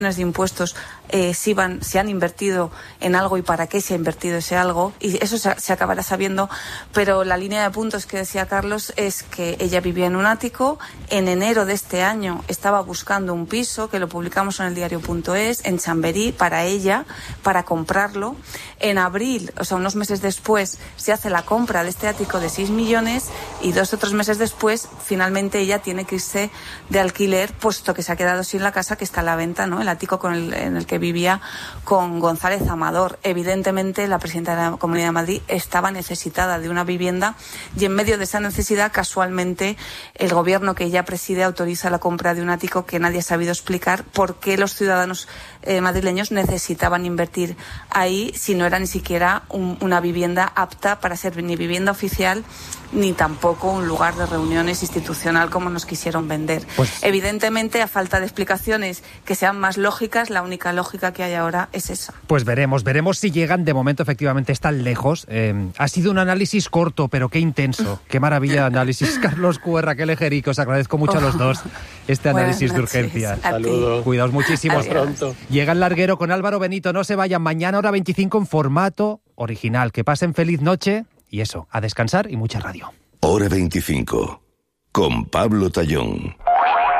de impuestos si han invertido en algo y para qué se ha invertido ese algo, y eso se acabará sabiendo, pero la línea de puntos que decía Carlos es que ella vivía en un ático, en enero de este año estaba buscando un piso, que lo publicamos en el diario.es, en Chamberí, para ella, para comprarlo. En abril, o sea, unos meses después, se hace la compra de este ático de 6 millones y 2 o 3 meses después, finalmente ella tiene que irse de alquiler, puesto que se ha quedado sin la casa que está a la venta, ¿no? El ático en el que vivía con González Amador. Evidentemente, la presidenta de la Comunidad de Madrid estaba necesitada de una vivienda y en medio de esa necesidad, casualmente, el gobierno que ella preside autoriza la compra de un ático que nadie ha sabido explicar por qué los ciudadanos madrileños necesitaban invertir ahí si no era ni siquiera una vivienda apta para ser ni vivienda oficial ni tampoco un lugar de reuniones institucional como nos quisieron vender. Pues, evidentemente, a falta de explicaciones que sean más lógicas, la única lógica que hay ahora es esa. Pues veremos si llegan. De momento, efectivamente, están lejos. Ha sido un análisis corto, pero qué intenso. Qué maravilla de análisis. Carlos Cue, Raquel Ejerique, os agradezco mucho a los dos este análisis de urgencia. Saludos. Cuidaos muchísimo. Hasta pronto. Llega el larguero con Álvaro Benito. No se vayan. Mañana, hora 25, en formato original. Que pasen feliz noche. Y eso, a descansar y mucha radio. Hora 25, con Pablo Tallón.